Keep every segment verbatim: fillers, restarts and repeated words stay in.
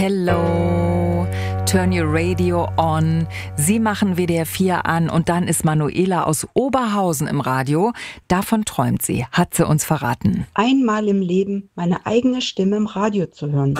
Hello, turn your radio on. Sie machen W D R vier an und dann ist Manuela aus Oberhausen im Radio. Davon träumt sie, hat sie uns verraten. Einmal im Leben meine eigene Stimme im Radio zu hören.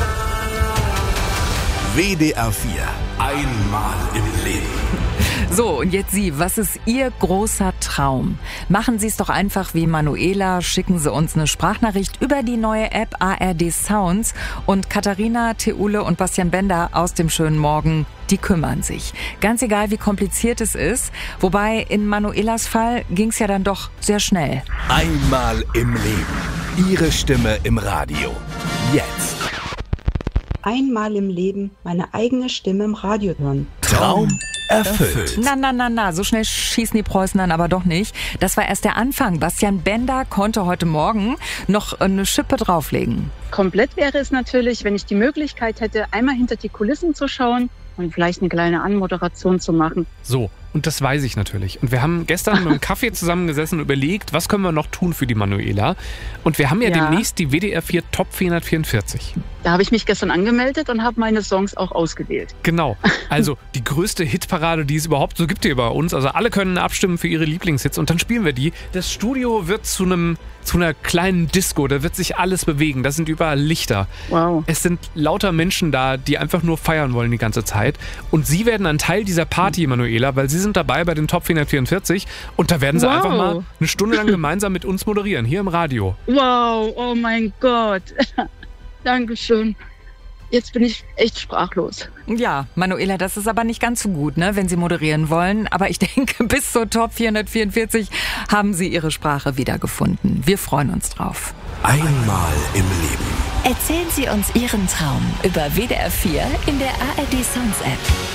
W D R vier, einmal im Leben. So, und jetzt Sie, was ist Ihr großer Traum? Machen Sie es doch einfach wie Manuela, schicken Sie uns eine Sprachnachricht über die neue App A R D Sounds und Katharina, Theule und Bastian Bender aus dem schönen Morgen, die kümmern sich. Ganz egal, wie kompliziert es ist, wobei in Manuelas Fall ging es ja dann doch sehr schnell. Einmal im Leben. Ihre Stimme im Radio. Jetzt. Einmal im Leben meine eigene Stimme im Radio hören. Traum erfüllt. Na, na, na, na, so schnell schießen die Preußen dann aber doch nicht. Das war erst der Anfang. Bastian Bender konnte heute Morgen noch eine Schippe drauflegen. Komplett wäre es natürlich, wenn ich die Möglichkeit hätte, einmal hinter die Kulissen zu schauen und vielleicht eine kleine Anmoderation zu machen. So, und das weiß ich natürlich. Und wir haben gestern mit dem Kaffee zusammengesessen und überlegt, was können wir noch tun für die Manuela. Und wir haben ja, ja. demnächst die W D R vier Top vierhundertvierundvierzig. Da habe ich mich gestern angemeldet und habe meine Songs auch ausgewählt. Genau, also die größte Hitparade, die es überhaupt so gibt hier bei uns. Also alle können abstimmen für ihre Lieblingshits und dann spielen wir die. Das Studio wird zu einem zu einer kleinen Disco, da wird sich alles bewegen. Da sind überall Lichter. Wow. Es sind lauter Menschen da, die einfach nur feiern wollen die ganze Zeit. Und sie werden ein Teil dieser Party, Manuela, weil sie sind dabei bei den Top vierhundertvierundvierzig und da werden sie wow. einfach mal eine Stunde lang gemeinsam mit uns moderieren, hier im Radio. Wow, oh mein Gott. Dankeschön. Jetzt bin ich echt sprachlos. Ja, Manuela, das ist aber nicht ganz so gut, ne, wenn Sie moderieren wollen. Aber ich denke, bis zur Top vierhundertvierundvierzig haben Sie Ihre Sprache wiedergefunden. Wir freuen uns drauf. Einmal im Leben. Erzählen Sie uns Ihren Traum über W D R vier in der A R D Sounds App.